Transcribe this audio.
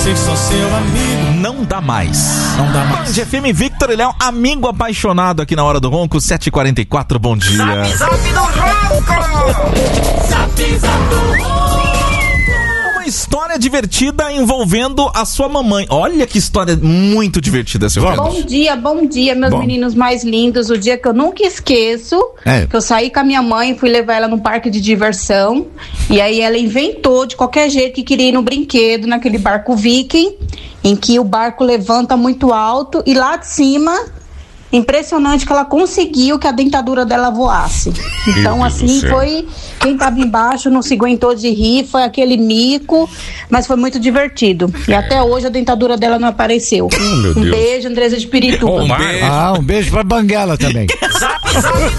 Sou seu amigo. Não dá mais. Não dá mais. Band FM, Victor, ele é um amigo apaixonado aqui na Hora do Ronco, 7h44, bom dia. Zap, zap do Ronco! Zap, zap do Ronco! Uma história divertida envolvendo a sua mamãe. Olha que história muito divertida, seu Pedro. Bom dia, meus meninos mais lindos. O dia que eu nunca esqueço, que eu saí com a minha mãe, fui levar ela num parque de diversão, e aí ela inventou de qualquer jeito que queria ir no brinquedo, naquele barco Viking, em que o barco levanta muito alto, e lá de cima, impressionante que ela conseguiu que a dentadura dela voasse. Então, assim, foi... Quem tava embaixo não se aguentou de rir, foi aquele mico, mas foi muito divertido. E até hoje a dentadura dela não apareceu. Meu Deus. Beijo, Andresa de Pirituba. Um beijo pra Banguela também. Zap, zap